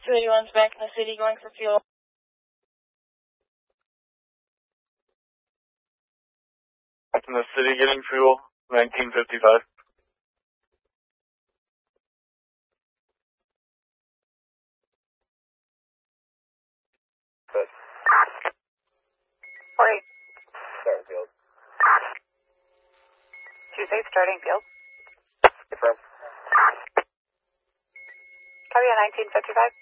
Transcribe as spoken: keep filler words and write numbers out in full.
two eighty-one's back in the city going for fuel. Back in the city getting fuel, nineteen fifty-five. Good. Wait. Starting field. Tuesday, starting field. Confirm. Copy on nineteen fifty-five.